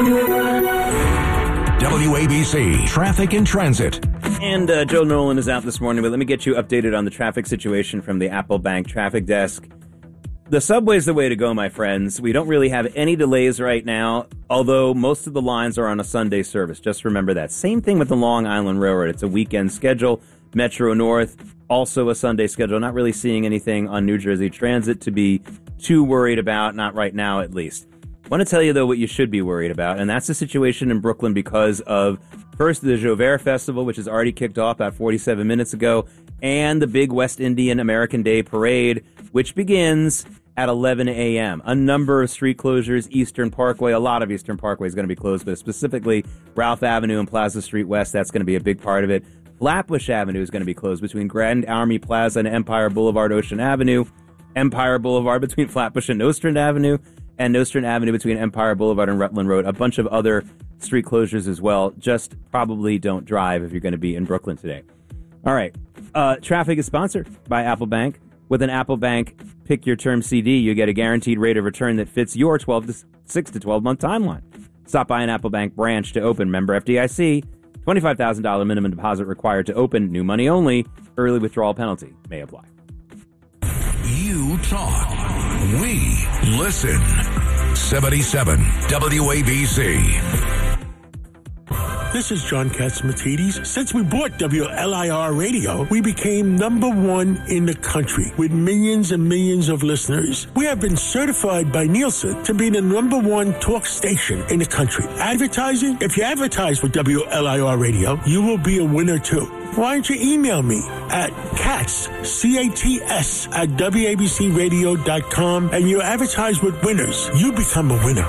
WABC Traffic and Transit. And Joe Nolan is out this morning, but let me get you updated on the traffic situation from the Apple Bank traffic desk. The subway's the way to go, my friends. We don't really have any delays right now, although most of the lines are on a Sunday service. Just remember that. Same thing with the Long Island Railroad. It's a weekend schedule. Metro North, also a Sunday schedule. Not really seeing anything on New Jersey Transit to be too worried about, not right now at least. I want to tell you, though, what you should be worried about, and that's the situation in Brooklyn because of, first, the Joubert Festival, which has already kicked off about 47 minutes ago, and the big West Indian American Day Parade, which begins at 11 a.m. A number of street closures, Eastern Parkway, a lot of Eastern Parkway is going to be closed, but specifically Ralph Avenue and Plaza Street West, that's going to be a big part of it. Flatbush Avenue is going to be closed between Grand Army Plaza and Empire Boulevard, Ocean Avenue, Empire Boulevard between Flatbush and Nostrand Avenue, and Nostrand Avenue between Empire Boulevard and Rutland Road. A bunch of other street closures as well. Just probably don't drive if you're going to be in Brooklyn today. All right. Traffic is sponsored by Apple Bank. With an Apple Bank Pick Your Term CD, you get a guaranteed rate of return that fits your 6 to 12-month timeline. Stop by an Apple Bank branch to open. Member FDIC. $25,000 minimum deposit required to open. New money only. Early withdrawal penalty may apply. You talk. We listen. 77 WABC. This is John Catsimatidis. Since we bought WLIR Radio, we became #1 in the country with millions and millions of listeners. We have been certified by Nielsen to be the #1 talk station in the country. Advertising? If you advertise with WLIR Radio, you will be a winner too. Why don't you email me at Cats, C-A-T-S, at WABCRadio.com, and you advertise with winners. You become a winner.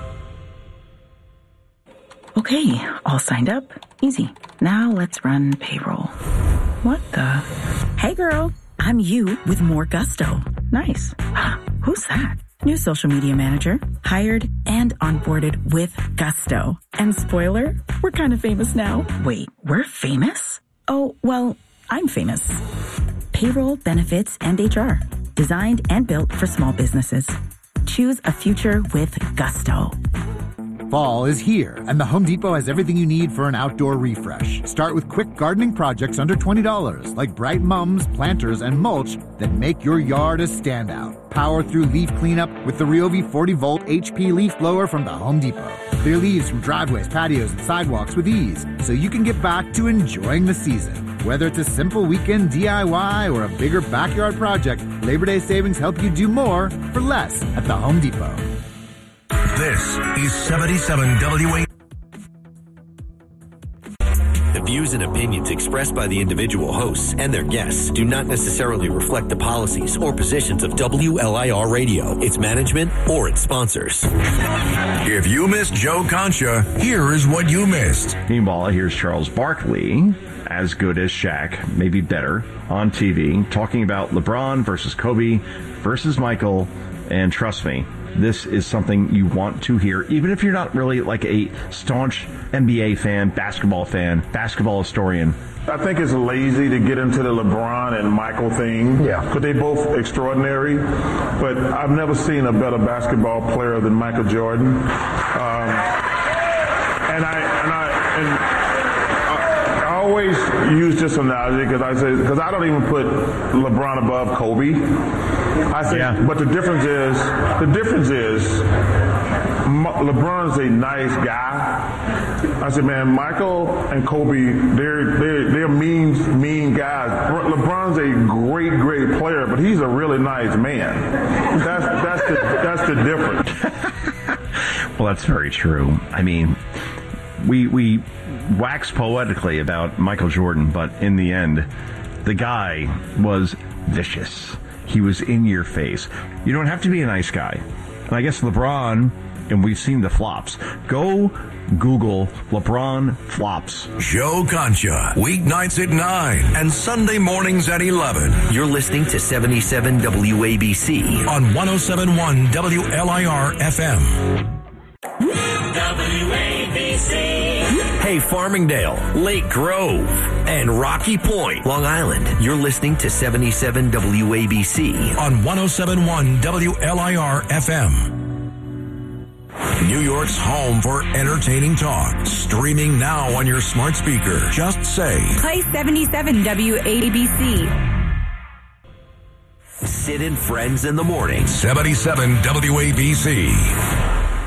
Okay, all signed up. Easy. Now let's run payroll. What the? Hey girl, I'm you with more gusto. Nice. Who's that? New social media manager. Hired and onboarded with gusto. And spoiler, we're kind of famous now. Wait, we're famous? Oh, well, I'm famous. Payroll, benefits, and HR. Designed and built for small businesses. Choose a future with gusto. Fall is here, and the Home Depot has everything you need for an outdoor refresh. Start with quick gardening projects under $20, like bright mums, planters, and mulch that make your yard a standout. Power through leaf cleanup with the Ryobi 40-volt HP leaf blower from the Home Depot. Clear leaves from driveways, patios, and sidewalks with ease, so you can get back to enjoying the season. Whether it's a simple weekend DIY or a bigger backyard project, Labor Day savings help you do more for less at the Home Depot. This is 77 WA. The views and opinions expressed by the individual hosts and their guests do not necessarily reflect the policies or positions of WLIR Radio, its management, or its sponsors. If you missed Joe Concha, here is what you missed. Meanwhile, here's Charles Barkley, as good as Shaq, maybe better, on TV, talking about LeBron versus Kobe versus Michael, and trust me, this is something you want to hear, even if you're not really like a staunch NBA fan, basketball historian. I think it's lazy to get into the LeBron and Michael thing. Yeah. Because they both extraordinary. But I've never seen a better basketball player than Michael Jordan. I always use this analogy because I don't even put LeBron above Kobe. I say, yeah. But the difference is LeBron's a nice guy. I said, man, Michael and Kobe, they're mean guys. LeBron's a great player, but he's a really nice man. That's the difference. Well, that's very true. I mean, we wax poetically about Michael Jordan, but in the end, the guy was vicious. He was in your face. You don't have to be a nice guy. And I guess LeBron, and we've seen the flops. Go Google LeBron flops. Joe Concha, weeknights at 9 and Sunday mornings at 11. You're listening to 77 WABC on 107.1 WLIR FM. WABC. Hey, Farmingdale, Lake Grove, and Rocky Point, Long Island. You're listening to 77 WABC on 107.1 WLIR FM. New York's home for entertaining talk. Streaming now on your smart speaker. Just say, play 77 WABC. Sid and Friends in the morning. 77 WABC.